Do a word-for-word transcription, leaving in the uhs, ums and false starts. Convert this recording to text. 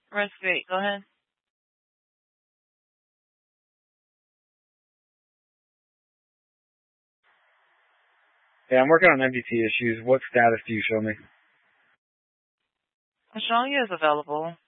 Respirate. Go ahead. Yeah, I'm working on M D T issues. What status do you show me? I'm showing you as available.